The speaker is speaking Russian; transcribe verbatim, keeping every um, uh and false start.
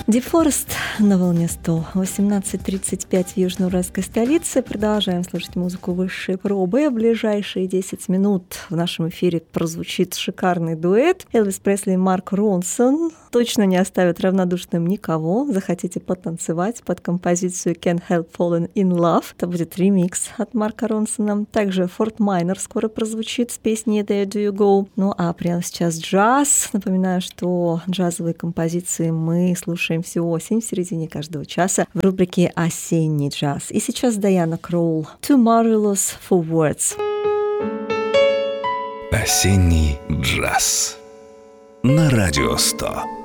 Deep Forest на волне сто восемнадцать тридцать пять в южноуральской столице. Продолжаем слушать музыку высшей пробы. В ближайшие десять минут в нашем эфире прозвучит шикарный дуэт. Элвис Пресли и Марк Ронсон точно не оставят равнодушным никого. Захотите потанцевать под композицию Can't Help Falling in Love. Это будет ремикс от Марка Ронсона. Также Форт Майнер скоро прозвучит с песней There Do You Go. Ну а прямо сейчас джаз. Напоминаю, что джазовые композиции мы слушаем всю осень в середине каждого часа в рубрике «Осенний джаз». И сейчас Дайана Кролл «Too Marvelous for Words». Осенний джаз на Радио сто.